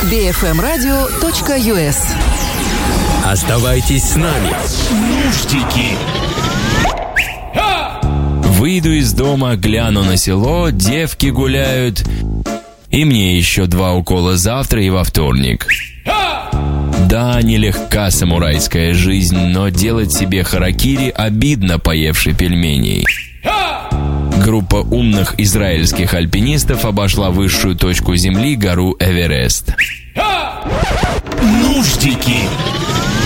bfmradio.us. Оставайтесь с нами. Нуждики. Выйду из дома, гляну на село, девки гуляют. И мне еще 2 укола завтра и во вторник. Да, нелегка самурайская жизнь, но делать себе харакири обидно, поевши пельменей. Группа умных израильских альпинистов обошла высшую точку Земли, гору Эверест. Нуждики.